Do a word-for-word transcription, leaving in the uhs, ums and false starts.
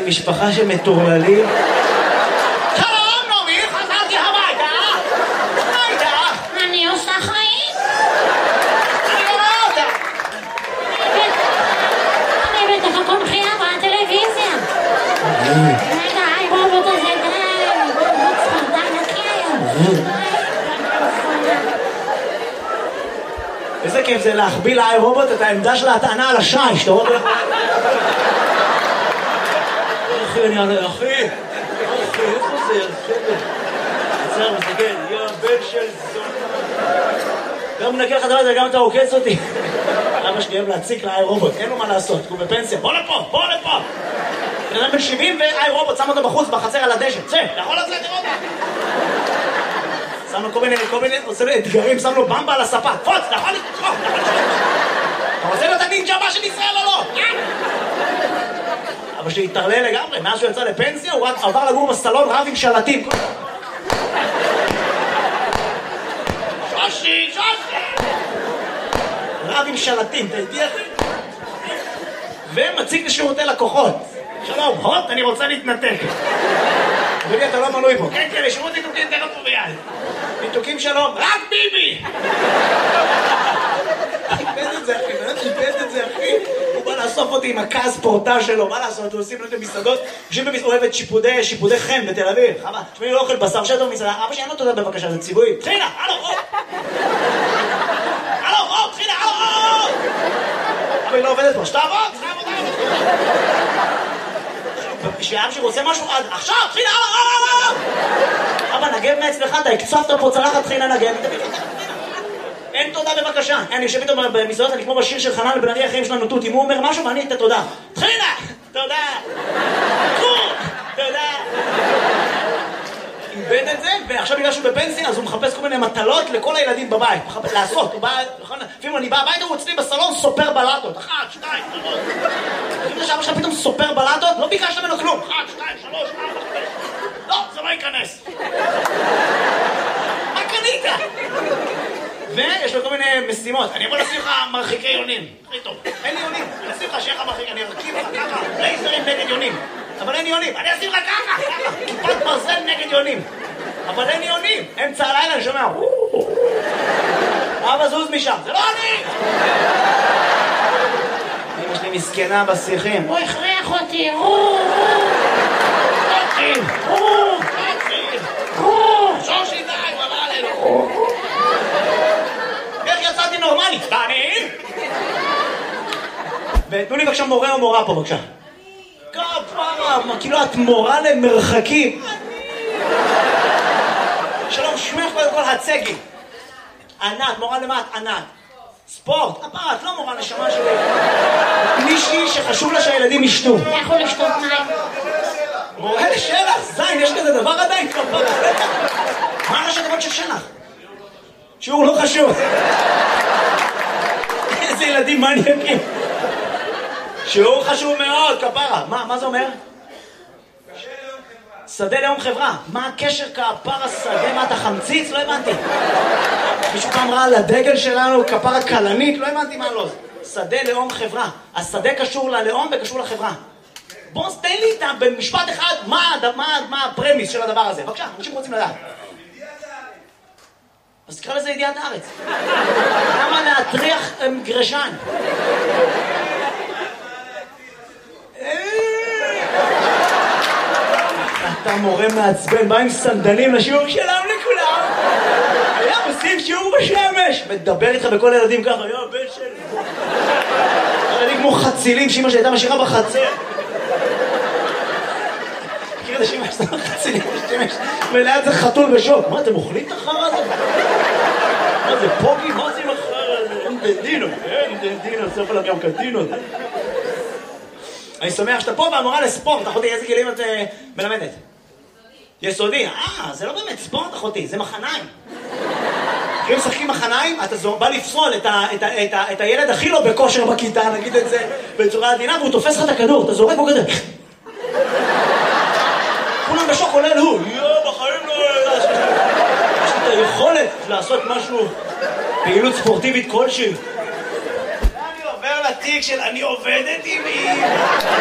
משפחה שמטורללים. שלום, נעמי, חזרתי הביתה. מה איתך? אני עושה חיים. אני רואה אותה. אני בטח הכל בחינה בטלוויזיה. רגע, היי רובוט הזה, די. רובוט ספרדן נקי היום. איזה כיף זה להחביא לאי רובוט את העמדה של ההטענה על השיש, אתה רואה? אחי, אני אענה, אחי, אחי, איפה זה? בסדר, מסתכל, יא בן של זון. גם מנקה לך דבר הזה, גם אתה עוקץ אותי. אבא שלי אוהב להציק לאי רובוט, אין לו מה לעשות, הוא בפנסיה, בוא לפה, בוא לפה. בן אדם בן שבעים ואי רובוט, שם אותו בחוץ, בחצר על הדשא, צא, יכול לצאת לראות אותה. שם לו כל מיני, כל מיני, עושה לו אתגרים, שם לו במבה על הספה. פוץ, אתה יכול לתקוף, אתה יכול לשבת. אתה רוצה להיות הנינג'ה הבא של ישראל או לא? אבא שלי התערלל לגמרי, מאז שהוא יצא לפנסיה, הוא רק עבר לגור בסלון רב עם שלטים. שושי, שושי! רב עם שלטים, אתה איתי אחי? ומציג לשירותי לקוחות. שלום, הוט, אני רוצה להתנתק. אדוני, אתה לא מנוי פה. כן, כן, לשירות ניתוקים תכף פה ביד. ניתוקים שלום. רק ביבי! חיפש את זה אחי, באמת חיפש את זה אחי. הוא בא לאסוף אותי עם הכעס פורטה שלו, מה לעשות? הוא עושים לו את המסעדות, יושבים במסעדות, אוהבת שיפודי, שיפודי חן בתל אביב. חבל, תשמעי, לא אוכל בשר שטו במסעדה. אבא שאין לו תודה בבקשה, זה ציווי. תחילה, הלו, הלו! הלו, הלו, תחילה, הלו, הלו! אבל היא לא עובדת פה, שתעבוד! שאב שרוצה משהו עד עכשיו, תחילה, הלו, הלו, הלו! אבא, נגב מאצלך, אתה הקצפת פה צלחת תחילה נגב. אין תודה בבקשה. אני יושב איתו במסעדות, אני כמו בשיר של חנן לבן ארי, החיים שלנו תות. אם הוא אומר משהו ואני את התודה. תחילה! תודה! קור! תודה! איבד את זה, ועכשיו בגלל שהוא בפנסיה, אז הוא מחפש כל מיני מטלות לכל הילדים בבית. מחפש לעשות, הוא בא, לפעמים אני בא הביתה, הוא אצלי בסלון סופר בלטות. אחת, שתיים, שלוש. אם זה שאבא שלך פתאום סופר בלטות, לא ביקשת ממנו כלום. אחת, שתיים, שלוש, ארבע, חמש. לא, זה לא ייכנס. מה קנית? ויש לו כל מיני משימות. אני יכול לשים לך מרחיקי יונים. הכי טוב. אין לי יונים. אני אשים לך שיהיה לך מרחיק, אני ארכיב לך ככה. לייזרים נגד יונים. אבל אין לי יונים. אני אשים לך ככה, ככה. כיפת ברזל נגד יונים. אבל אין לי יונים. אמצע הלילה אני שומע. אבא זוז משם. זה לא אני! אמא שלי מסכנה בשיחים. הוא הכריח אותי, רו, תתחיל! רו, תתחיל! רו. שושי די, בבא עלינו! איך יצאתי נורמלי? דני? ותנו לי בבקשה מורה או מורה פה בבקשה. כפרה, כאילו את מורה למרחקים. שלום, שמך קודם כל הצגי. ענת, מורה למה את ענת? ספורט, כפרה, את לא מורה נשמה שלי. מישהי שחשוב לה שהילדים ישתו. לכו לשתות מים. מורה לשלח, זין, יש כזה דבר עדיין כפרה. מה ראשי הדבר של שלח? שיעור לא חשוב. איזה ילדים מניאקים. שיעור חשוב מאוד, כפרה. מה, מה זה אומר? שדה ליום חברה. מה הקשר כפרה שדה? מה אתה חמציץ? לא הבנתי. מישהו פעם ראה על הדגל שלנו כפרה קלנית? לא הבנתי מה לא. שדה ליום חברה. השדה קשור ללאום וקשור לחברה. בוא תן לי איתם במשפט אחד מה, מה, מה הפרמיס של הדבר הזה. בבקשה, אנשים רוצים לדעת. אז תקרא לזה ידיעת הארץ. למה להטריח גרשן? אתה מורה מעצבן, בא עם סנדלים לשיעור שלם לכולם. היה עושים שיעור בשמש. מדבר איתך בכל הילדים ככה, יו, בן של... ילדים כמו חצילים, שאמא שהייתה משאירה בחצר. מכיר את השאמא שאתה חצילים בשמש? וליד זה חתול בשוק. מה, אתם אוכלים את החרא הזה? מה זה, פוגי? מה זה עם החרא הזה? אין דנדינו, אין דנדינו, סוף עליו גם קדינו. אני שמח שאתה פה והמורה לספורט. אחותי, איזה גילים את מלמדת? יסודי. אה, זה לא באמת ספורט, אחותי, זה מחניים. כשהם משחקים מחניים, אתה בא לפסול את הילד הכי לא בכושר בכיתה, נגיד את זה בצורה עדינה, והוא תופס לך את הכדור, אתה זורק בו כזה. כולם בשוק, כולל הוא. יואו, בחיים לא... יש לי את היכולת לעשות משהו, פעילות ספורטיבית כלשהי. אני עובר לתיק של אני עובדת עם אמא.